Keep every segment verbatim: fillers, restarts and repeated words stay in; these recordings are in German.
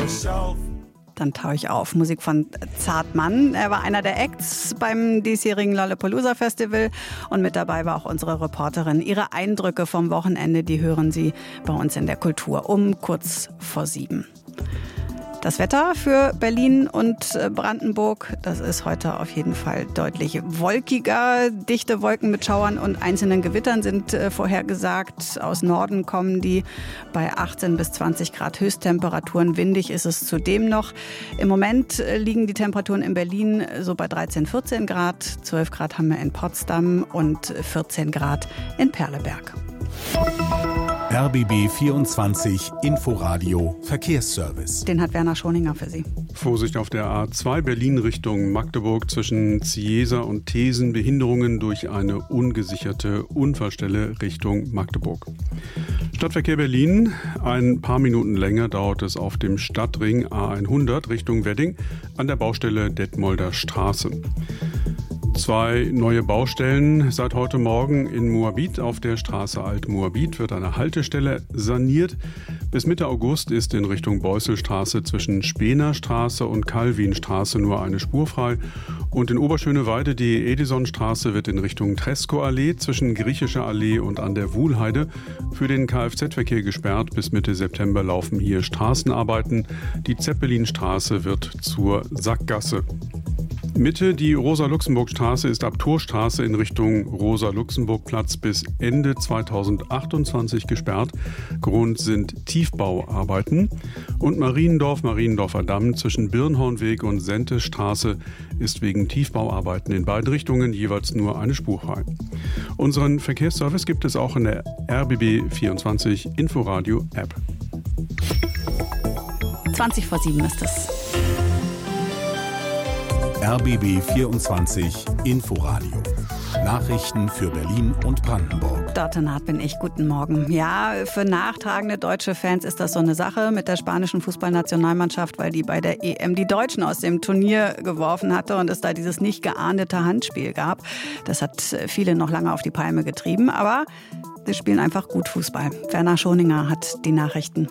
Dann taue ich auf. Musik von Zartmann. Er war einer der Acts beim diesjährigen Lollapalooza Festival und mit dabei war auch unsere Reporterin. Ihre Eindrücke vom Wochenende, die hören Sie bei uns in der Kultur um kurz vor sieben. Das Wetter für Berlin und Brandenburg, das ist heute auf jeden Fall deutlich wolkiger. Dichte Wolken mit Schauern und einzelnen Gewittern sind vorhergesagt. Aus Norden kommen die bei achtzehn bis zwanzig Grad Höchsttemperaturen. Windig ist es zudem noch. Im Moment liegen die Temperaturen in Berlin so bei dreizehn, vierzehn Grad. zwölf Grad haben wir in Potsdam und vierzehn Grad in Perleberg. R B B vierundzwanzig Inforadio Verkehrsservice. Den hat Werner Schoninger für Sie. Vorsicht auf der A zwei Berlin Richtung Magdeburg zwischen Ziesa und Thesen. Behinderungen durch eine ungesicherte Unfallstelle Richtung Magdeburg. Stadtverkehr Berlin. Ein paar Minuten länger dauert es auf dem Stadtring A hundert Richtung Wedding an der Baustelle Detmolder Straße. Zwei neue Baustellen seit heute Morgen in Moabit. Auf der Straße Alt-Moabit wird eine Haltestelle saniert. Bis Mitte August ist in Richtung Beusselstraße zwischen Spener Straße und Calvinstraße nur eine Spur frei. Und in Oberschöneweide die Edisonstraße wird in Richtung Tresco-Allee zwischen Griechischer Allee und an der Wuhlheide für den Kfz-Verkehr gesperrt. Bis Mitte September laufen hier Straßenarbeiten. Die Zeppelinstraße wird zur Sackgasse. Mitte, die Rosa-Luxemburg-Straße ist ab Torstraße in Richtung Rosa-Luxemburg-Platz bis Ende zweitausendachtundzwanzig gesperrt. Grund sind Tiefbauarbeiten. Und Mariendorf, Mariendorfer Damm zwischen Birnhornweg und Sentestraße ist wegen Tiefbauarbeiten in beiden Richtungen jeweils nur eine Spur frei. Unseren Verkehrsservice gibt es auch in der R B B vierundzwanzig Inforadio App. zwanzig vor sieben ist es. R B B vierundzwanzig Inforadio. Nachrichten für Berlin und Brandenburg. Dort naht bin ich. Guten Morgen. Ja, für nachtragende deutsche Fans ist das so eine Sache mit der spanischen Fußballnationalmannschaft, weil die bei der E M die Deutschen aus dem Turnier geworfen hatte und es da dieses nicht geahndete Handspiel gab. Das hat viele noch lange auf die Palme getrieben, aber sie spielen einfach gut Fußball. Werner Schoninger hat die Nachrichten.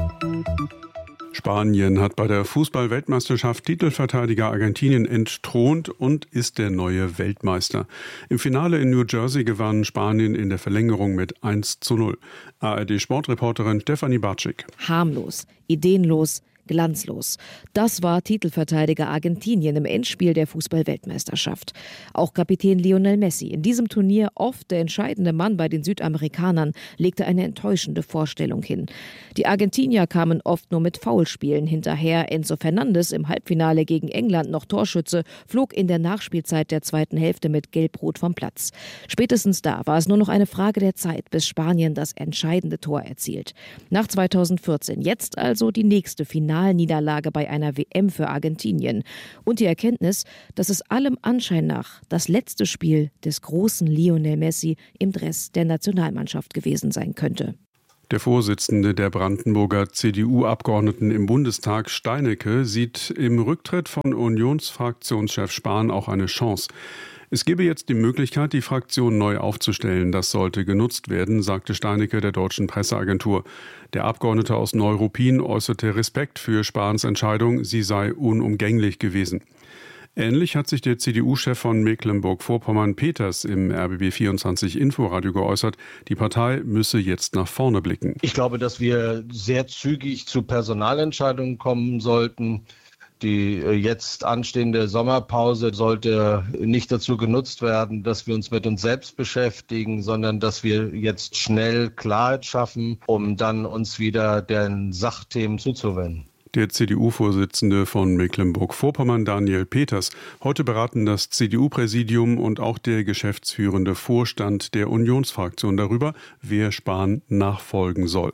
Spanien hat bei der Fußball-Weltmeisterschaft Titelverteidiger Argentinien entthront und ist der neue Weltmeister. Im Finale in New Jersey gewann Spanien in der Verlängerung mit eins zu null. A R D-Sportreporterin Stefanie Bartschik. Harmlos, ideenlos, glanzlos. Das war Titelverteidiger Argentinien im Endspiel der Fußball-Weltmeisterschaft. Auch Kapitän Lionel Messi, in diesem Turnier oft der entscheidende Mann bei den Südamerikanern, legte eine enttäuschende Vorstellung hin. Die Argentinier kamen oft nur mit Foulspielen hinterher. Enzo Fernandes im Halbfinale gegen England noch Torschütze, flog in der Nachspielzeit der zweiten Hälfte mit Gelb-Rot vom Platz. Spätestens da war es nur noch eine Frage der Zeit, bis Spanien das entscheidende Tor erzielt. Nach zweitausendvierzehn, jetzt also die nächste Finalniederlage bei einer W M für Argentinien. Und die Erkenntnis, dass es allem Anschein nach das letzte Spiel des großen Lionel Messi im Dress der Nationalmannschaft gewesen sein könnte. Der Vorsitzende der Brandenburger C D U-Abgeordneten im Bundestag, Steinecke, sieht im Rücktritt von Unionsfraktionschef Spahn auch eine Chance. Es gebe jetzt die Möglichkeit, die Fraktion neu aufzustellen. Das sollte genutzt werden, sagte Steinecke der deutschen Presseagentur. Der Abgeordnete aus Neuruppin äußerte Respekt für Spahns Entscheidung, sie sei unumgänglich gewesen. Ähnlich hat sich der C D U-Chef von Mecklenburg-Vorpommern Peters im R B B vierundzwanzig Inforadio geäußert. Die Partei müsse jetzt nach vorne blicken. Ich glaube, dass wir sehr zügig zu Personalentscheidungen kommen sollten. Die jetzt anstehende Sommerpause sollte nicht dazu genutzt werden, dass wir uns mit uns selbst beschäftigen, sondern dass wir jetzt schnell Klarheit schaffen, um dann uns wieder den Sachthemen zuzuwenden. Der C D U-Vorsitzende von Mecklenburg-Vorpommern, Daniel Peters. Heute beraten das C D U-Präsidium und auch der geschäftsführende Vorstand der Unionsfraktion darüber, wer Spahn nachfolgen soll.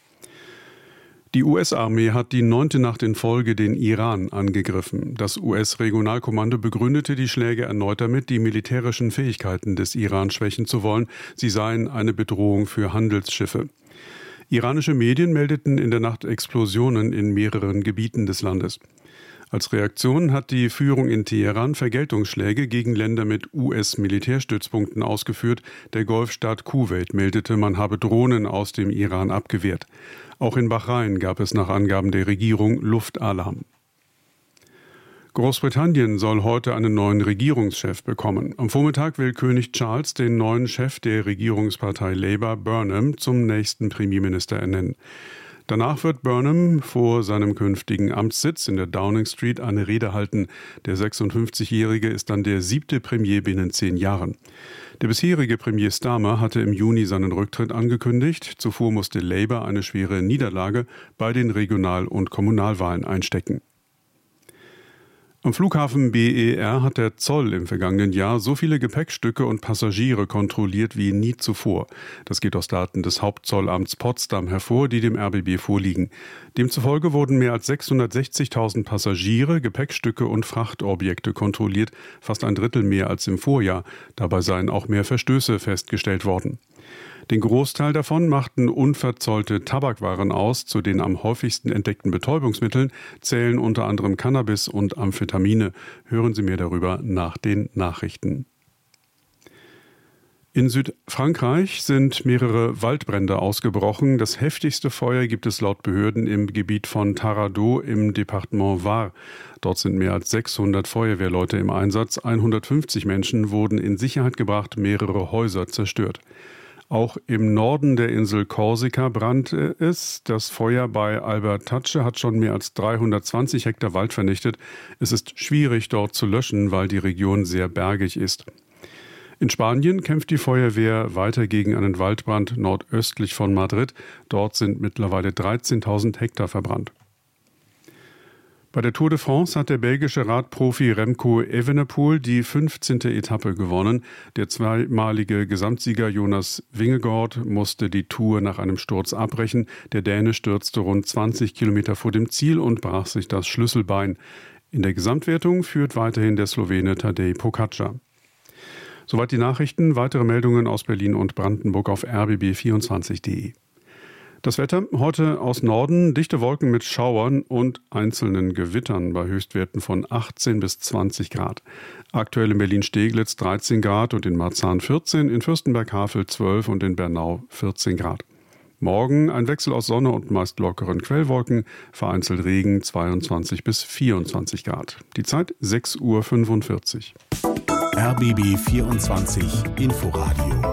Die U S-Armee hat die neunte Nacht in Folge den Iran angegriffen. Das U S-Regionalkommando begründete die Schläge erneut damit, die militärischen Fähigkeiten des Iran schwächen zu wollen. Sie seien eine Bedrohung für Handelsschiffe. Iranische Medien meldeten in der Nacht Explosionen in mehreren Gebieten des Landes. Als Reaktion hat die Führung in Teheran Vergeltungsschläge gegen Länder mit U S-Militärstützpunkten ausgeführt. Der Golfstaat Kuwait meldete, man habe Drohnen aus dem Iran abgewehrt. Auch in Bahrain gab es nach Angaben der Regierung Luftalarm. Großbritannien soll heute einen neuen Regierungschef bekommen. Am Vormittag will König Charles den neuen Chef der Regierungspartei Labour, Burnham, zum nächsten Premierminister ernennen. Danach wird Burnham vor seinem künftigen Amtssitz in der Downing Street eine Rede halten. Der sechsundfünfzigjährige ist dann der siebte Premier binnen zehn Jahren. Der bisherige Premier Starmer hatte im Juni seinen Rücktritt angekündigt. Zuvor musste Labour eine schwere Niederlage bei den Regional- und Kommunalwahlen einstecken. Am Flughafen B E R hat der Zoll im vergangenen Jahr so viele Gepäckstücke und Passagiere kontrolliert wie nie zuvor. Das geht aus Daten des Hauptzollamts Potsdam hervor, die dem R B B vorliegen. Demzufolge wurden mehr als sechshundertsechzigtausend Passagiere, Gepäckstücke und Frachtobjekte kontrolliert, fast ein Drittel mehr als im Vorjahr. Dabei seien auch mehr Verstöße festgestellt worden. Den Großteil davon machten unverzollte Tabakwaren aus. Zu den am häufigsten entdeckten Betäubungsmitteln zählen unter anderem Cannabis und Amphetamine. Hören Sie mehr darüber nach den Nachrichten. In Südfrankreich sind mehrere Waldbrände ausgebrochen. Das heftigste Feuer gibt es laut Behörden im Gebiet von Taradot im Departement Var. Dort sind mehr als sechshundert Feuerwehrleute im Einsatz. hundertfünfzig Menschen wurden in Sicherheit gebracht, mehrere Häuser zerstört. Auch im Norden der Insel Korsika brannte es. Das Feuer bei Albertace hat schon mehr als dreihundertzwanzig Hektar Wald vernichtet. Es ist schwierig, dort zu löschen, weil die Region sehr bergig ist. In Spanien kämpft die Feuerwehr weiter gegen einen Waldbrand nordöstlich von Madrid. Dort sind mittlerweile dreizehntausend Hektar verbrannt. Bei der Tour de France hat der belgische Radprofi Remco Evenepoel die fünfzehnte Etappe gewonnen. Der zweimalige Gesamtsieger Jonas Vingegaard musste die Tour nach einem Sturz abbrechen. Der Däne stürzte rund zwanzig Kilometer vor dem Ziel und brach sich das Schlüsselbein. In der Gesamtwertung führt weiterhin der Slowene Tadej Pogačar. Soweit die Nachrichten. Weitere Meldungen aus Berlin und Brandenburg auf r b b vierundzwanzig punkt d e. Das Wetter heute aus Norden, dichte Wolken mit Schauern und einzelnen Gewittern bei Höchstwerten von achtzehn bis zwanzig Grad. Aktuell in Berlin-Steglitz dreizehn Grad und in Marzahn vierzehn, in Fürstenberg-Havel zwölf und in Bernau vierzehn Grad. Morgen ein Wechsel aus Sonne und meist lockeren Quellwolken, vereinzelt Regen zweiundzwanzig bis vierundzwanzig Grad. Die Zeit sechs Uhr fünfundvierzig. R B B vierundzwanzig Inforadio.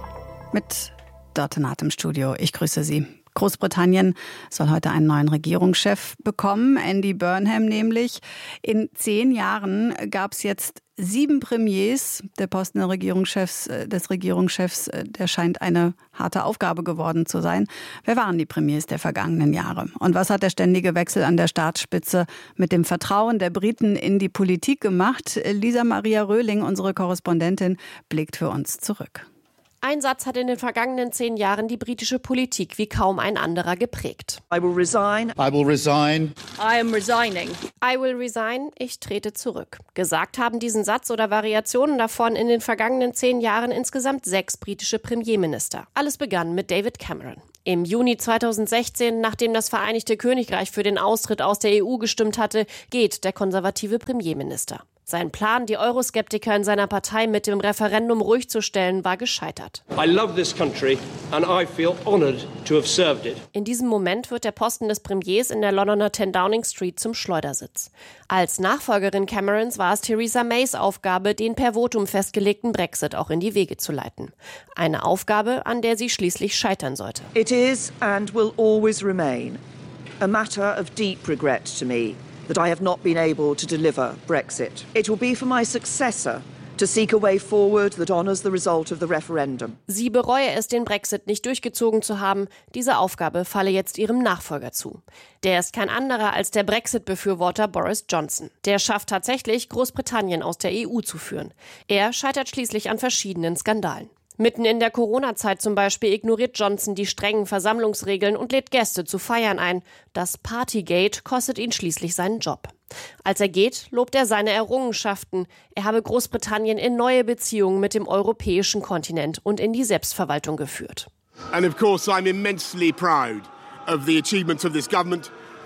Mit Dörte Naht im Studio. Ich grüße Sie. Großbritannien soll heute einen neuen Regierungschef bekommen, Andy Burnham nämlich. In zehn Jahren gab es jetzt sieben Premiers. Der Posten des Regierungschefs, des Regierungschefs, der scheint eine harte Aufgabe geworden zu sein. Wer waren die Premiers der vergangenen Jahre? Und was hat der ständige Wechsel an der Staatsspitze mit dem Vertrauen der Briten in die Politik gemacht? Lisa Maria Röhling, unsere Korrespondentin, blickt für uns zurück. Ein Satz hat in den vergangenen zehn Jahren die britische Politik wie kaum ein anderer geprägt. I will resign. I will resign. I am resigning. I will resign. Ich trete zurück. Gesagt haben diesen Satz oder Variationen davon in den vergangenen zehn Jahren insgesamt sechs britische Premierminister. Alles begann mit David Cameron. Im Juni zweitausendsechzehn, nachdem das Vereinigte Königreich für den Austritt aus der E U gestimmt hatte, geht der konservative Premierminister. Sein Plan, die Euroskeptiker in seiner Partei mit dem Referendum ruhig zu stellen, war gescheitert. I love this country and I feel honored to have served it. In diesem Moment wird der Posten des Premiers in der Londoner zehn Downing Street zum Schleudersitz. Als Nachfolgerin Camerons war es Theresa Mays Aufgabe, den per Votum festgelegten Brexit auch in die Wege zu leiten. Eine Aufgabe, an der sie schließlich scheitern sollte. It is and will always remain a matter of deep regret to me that I have not been able to deliver Brexit. It will be for my successor to seek a way forward that honours the result of the referendum. Sie bereue es, den Brexit nicht durchgezogen zu haben. Diese Aufgabe falle jetzt ihrem Nachfolger zu. Der ist kein anderer als der Brexit-Befürworter Boris Johnson. Der schafft tatsächlich, Großbritannien aus der E U zu führen. Er scheitert schließlich an verschiedenen Skandalen. Mitten in der Corona-Zeit zum Beispiel ignoriert Johnson die strengen Versammlungsregeln und lädt Gäste zu Feiern ein. Das Partygate kostet ihn schließlich seinen Job. Als er geht, lobt er seine Errungenschaften. Er habe Großbritannien in neue Beziehungen mit dem europäischen Kontinent und in die Selbstverwaltung geführt. And of course I'm immensely proud of the achievements of this government.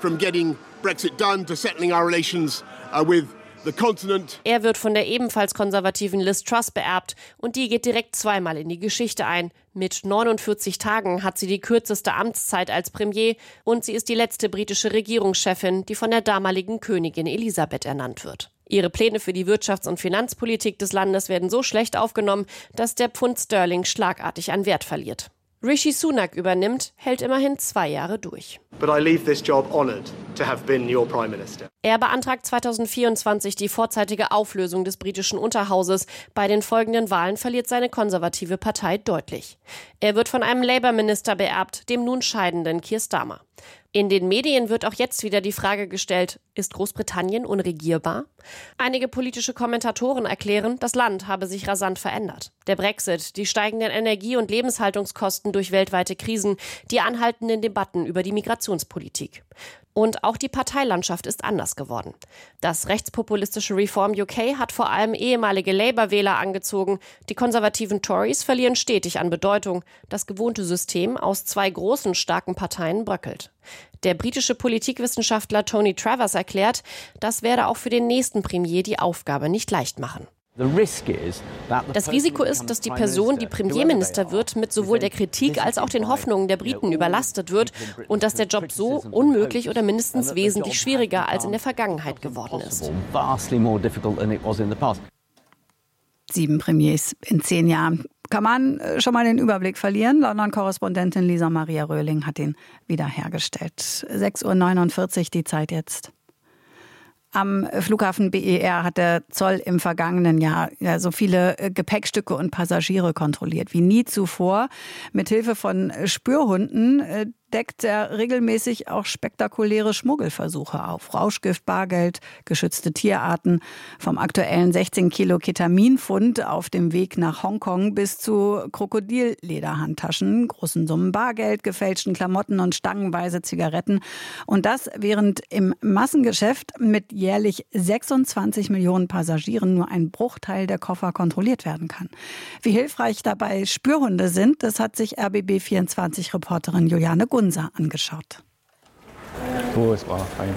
from getting Brexit done to settling our relations uh, with the continent. Er wird von der ebenfalls konservativen Liz Truss beerbt und die geht direkt zweimal in die Geschichte ein. Mit neunundvierzig Tagen hat sie die kürzeste Amtszeit als Premier und sie ist die letzte britische Regierungschefin, die von der damaligen Königin Elisabeth ernannt wird. Ihre Pläne für die Wirtschafts- und Finanzpolitik des Landes werden so schlecht aufgenommen, dass der Pfund Sterling schlagartig an Wert verliert. Rishi Sunak übernimmt, hält immerhin zwei Jahre durch. But I leave this job honoured to have been your Prime Minister. Er beantragt zweitausendvierundzwanzig die vorzeitige Auflösung des britischen Unterhauses. Bei den folgenden Wahlen verliert seine konservative Partei deutlich. Er wird von einem Labour-Minister beerbt, dem nun scheidenden Keir Starmer. In den Medien wird auch jetzt wieder die Frage gestellt, ist Großbritannien unregierbar? Einige politische Kommentatoren erklären, das Land habe sich rasant verändert. Der Brexit, die steigenden Energie- und Lebenshaltungskosten durch weltweite Krisen, die anhaltenden Debatten über die Migrationspolitik. Und auch die Parteilandschaft ist anders geworden. Das rechtspopulistische Reform U K hat vor allem ehemalige Labour-Wähler angezogen. Die konservativen Tories verlieren stetig an Bedeutung. Das gewohnte System aus zwei großen, starken Parteien bröckelt. Der britische Politikwissenschaftler Tony Travers erklärt, das werde auch für den nächsten Premier die Aufgabe nicht leicht machen. Das Risiko ist, dass die Person, die Premierminister wird, mit sowohl der Kritik als auch den Hoffnungen der Briten überlastet wird und dass der Job so unmöglich oder mindestens wesentlich schwieriger als in der Vergangenheit geworden ist. Sieben Premiers in zehn Jahren. Kann man schon mal den Überblick verlieren? London-Korrespondentin Lisa Maria Röhling hat ihn wiederhergestellt. sechs Uhr neunundvierzig die Zeit jetzt. Am Flughafen B E R hat der Zoll im vergangenen Jahr ja, so viele Gepäckstücke und Passagiere kontrolliert wie nie zuvor. Mithilfe von Spürhunden deckt er regelmäßig auch spektakuläre Schmuggelversuche auf. Rauschgift, Bargeld, geschützte Tierarten. Vom aktuellen sechzehn Kilo Ketaminfund auf dem Weg nach Hongkong bis zu Krokodillederhandtaschen, großen Summen Bargeld, gefälschten Klamotten und stangenweise Zigaretten. Und das, während im Massengeschäft mit jährlich sechsundzwanzig Millionen Passagieren nur ein Bruchteil der Koffer kontrolliert werden kann. Wie hilfreich dabei Spürhunde sind, das hat sich R B B vierundzwanzig-Reporterin Juliane Gunzer angeschaut. Oh, es war fein.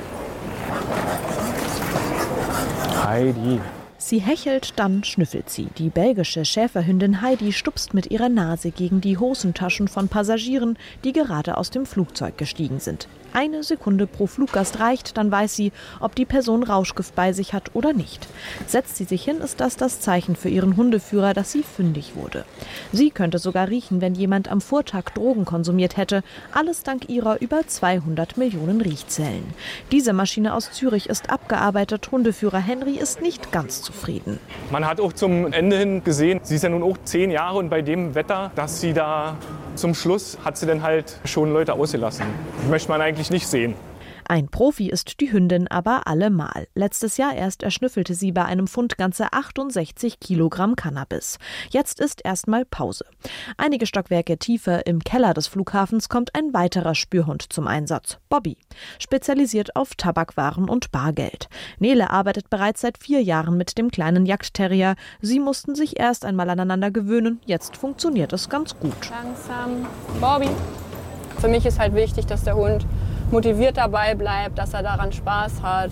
Heidi. Sie hechelt, dann schnüffelt sie. Die belgische Schäferhündin Heidi stupst mit ihrer Nase gegen die Hosentaschen von Passagieren, die gerade aus dem Flugzeug gestiegen sind. Eine Sekunde pro Fluggast reicht, dann weiß sie, ob die Person Rauschgift bei sich hat oder nicht. Setzt sie sich hin, ist das das Zeichen für ihren Hundeführer, dass sie fündig wurde. Sie könnte sogar riechen, wenn jemand am Vortag Drogen konsumiert hätte. Alles dank ihrer über zweihundert Millionen Riechzellen. Diese Maschine aus Zürich ist abgearbeitet. Hundeführer Henry ist nicht ganz zufrieden. Man hat auch zum Ende hin gesehen, sie ist ja nun auch zehn Jahre und bei dem Wetter, dass sie da zum Schluss hat sie dann halt schon Leute ausgelassen. Das möchte man eigentlich nicht sehen. Ein Profi ist die Hündin aber allemal. Letztes Jahr erst erschnüffelte sie bei einem Fund ganze achtundsechzig Kilogramm Cannabis. Jetzt ist erstmal Pause. Einige Stockwerke tiefer im Keller des Flughafens kommt ein weiterer Spürhund zum Einsatz. Bobby, spezialisiert auf Tabakwaren und Bargeld. Nele arbeitet bereits seit vier Jahren mit dem kleinen Jagdterrier. Sie mussten sich erst einmal aneinander gewöhnen. Jetzt funktioniert es ganz gut. Langsam. Bobby. Für mich ist halt wichtig, dass der Hund motiviert dabei bleibt, dass er daran Spaß hat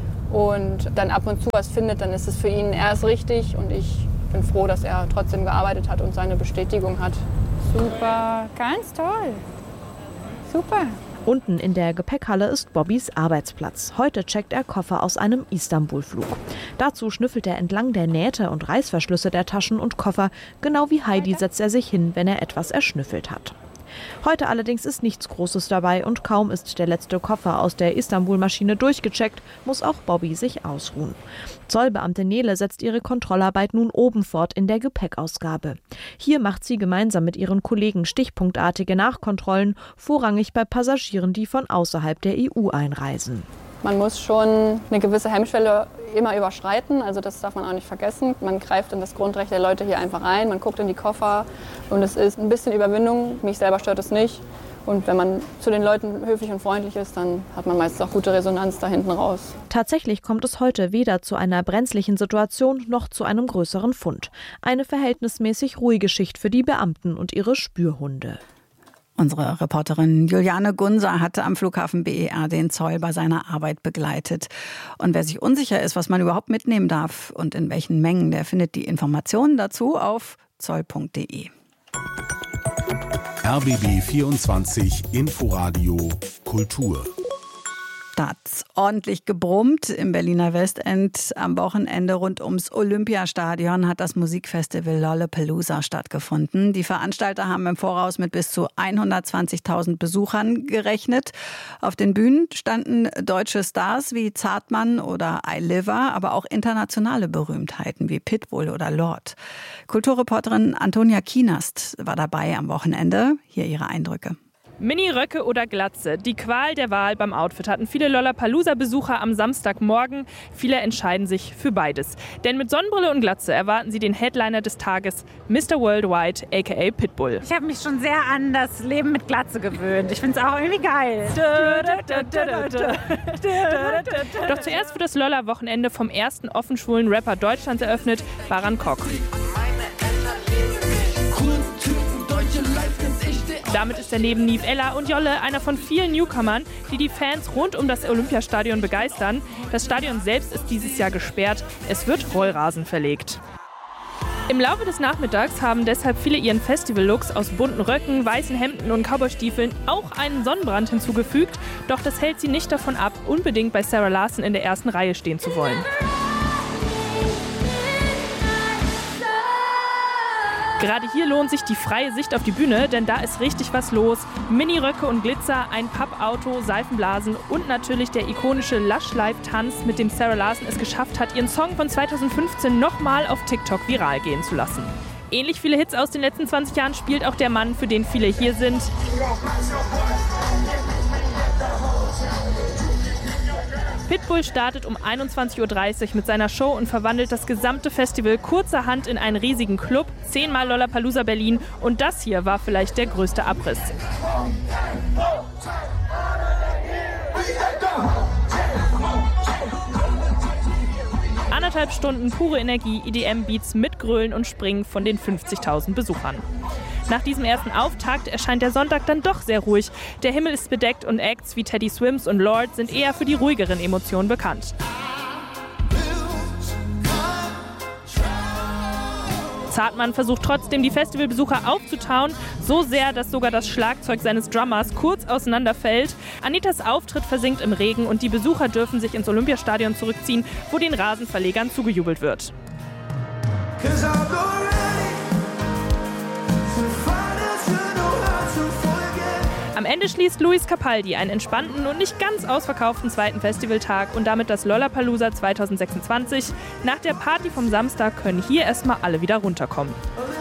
und dann ab und zu was findet, dann ist es für ihn erst richtig und ich bin froh, dass er trotzdem gearbeitet hat und seine Bestätigung hat. Super, ganz toll. Super. Unten in der Gepäckhalle ist Bobbys Arbeitsplatz. Heute checkt er Koffer aus einem Istanbul-Flug. Dazu schnüffelt er entlang der Nähte und Reißverschlüsse der Taschen und Koffer. Genau wie Heidi setzt er sich hin, wenn er etwas erschnüffelt hat. Heute allerdings ist nichts Großes dabei und kaum ist der letzte Koffer aus der Istanbul-Maschine durchgecheckt, muss auch Bobby sich ausruhen. Zollbeamte Nele setzt ihre Kontrollarbeit nun oben fort in der Gepäckausgabe. Hier macht sie gemeinsam mit ihren Kollegen stichpunktartige Nachkontrollen, vorrangig bei Passagieren, die von außerhalb der E U einreisen. Man muss schon eine gewisse Hemmschwelle immer überschreiten, also das darf man auch nicht vergessen. Man greift in das Grundrecht der Leute hier einfach ein, man guckt in die Koffer und es ist ein bisschen Überwindung. Mich selber stört es nicht. Und wenn man zu den Leuten höflich und freundlich ist, dann hat man meistens auch gute Resonanz da hinten raus. Tatsächlich kommt es heute weder zu einer brenzlichen Situation noch zu einem größeren Fund. Eine verhältnismäßig ruhige Schicht für die Beamten und ihre Spürhunde. Unsere Reporterin Juliane Gunser hatte am Flughafen B E R den Zoll bei seiner Arbeit begleitet. Und wer sich unsicher ist, was man überhaupt mitnehmen darf und in welchen Mengen, der findet die Informationen dazu auf zoll punkt de. R B B vierundzwanzig Inforadio Kultur. Da hat's ordentlich gebrummt im Berliner Westend. Am Wochenende rund ums Olympiastadion hat das Musikfestival Lollapalooza stattgefunden. Die Veranstalter haben im Voraus mit bis zu hundertzwanzigtausend Besuchern gerechnet. Auf den Bühnen standen deutsche Stars wie Zartmann oder iLiver, aber auch internationale Berühmtheiten wie Pitbull oder Lord. Kulturreporterin Antonia Kienast war dabei am Wochenende. Hier ihre Eindrücke. Mini-Röcke oder Glatze, die Qual der Wahl beim Outfit hatten viele Lollapalooza-Besucher am Samstagmorgen. Viele entscheiden sich für beides. Denn mit Sonnenbrille und Glatze erwarten sie den Headliner des Tages, Mister Worldwide, aka Pitbull. Ich habe mich schon sehr an das Leben mit Glatze gewöhnt. Ich finde es auch irgendwie geil. Doch zuerst wird das Lolla-Wochenende vom ersten offenschwulen Rapper Deutschlands eröffnet, Baran Kok. Damit ist er neben Niv Ella und Jolle einer von vielen Newcomern, die die Fans rund um das Olympiastadion begeistern. Das Stadion selbst ist dieses Jahr gesperrt. Es wird Rollrasen verlegt. Im Laufe des Nachmittags haben deshalb viele ihren Festival-Looks aus bunten Röcken, weißen Hemden und Cowboystiefeln auch einen Sonnenbrand hinzugefügt. Doch das hält sie nicht davon ab, unbedingt bei Sarah Larson in der ersten Reihe stehen zu wollen. Gerade hier lohnt sich die freie Sicht auf die Bühne, denn da ist richtig was los. Mini-Röcke und Glitzer, ein Pappauto, Seifenblasen und natürlich der ikonische Lush-Live-Tanz, mit dem Sarah Larson es geschafft hat, ihren Song von zweitausendfünfzehn nochmal auf TikTok viral gehen zu lassen. Ähnlich viele Hits aus den letzten zwanzig Jahren spielt auch der Mann, für den viele hier sind. Pitbull startet um einundzwanzig Uhr dreißig mit seiner Show und verwandelt das gesamte Festival kurzerhand in einen riesigen Club. Zehnmal Lollapalooza Berlin und das hier war vielleicht der größte Abriss. Anderthalb Stunden pure Energie, E D M-Beats mit Grölen und Springen von den fünfzigtausend Besuchern. Nach diesem ersten Auftakt erscheint der Sonntag dann doch sehr ruhig. Der Himmel ist bedeckt und Acts wie Teddy Swims und Lord sind eher für die ruhigeren Emotionen bekannt. Zartmann versucht trotzdem, die Festivalbesucher aufzutauen, so sehr, dass sogar das Schlagzeug seines Drummers kurz auseinanderfällt. Anitas Auftritt versinkt im Regen und die Besucher dürfen sich ins Olympiastadion zurückziehen, wo den Rasenverlegern zugejubelt wird. Am Ende schließt Luis Capaldi einen entspannten und nicht ganz ausverkauften zweiten Festivaltag und damit das Lollapalooza zweitausendsechsundzwanzig. Nach der Party vom Samstag können hier erstmal alle wieder runterkommen.